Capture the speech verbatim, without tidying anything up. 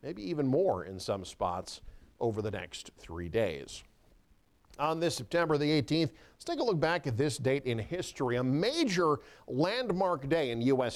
maybe even more in some spots over the next three days. On this September the eighteenth, let's take a look back at this date in history, a major landmark day in U S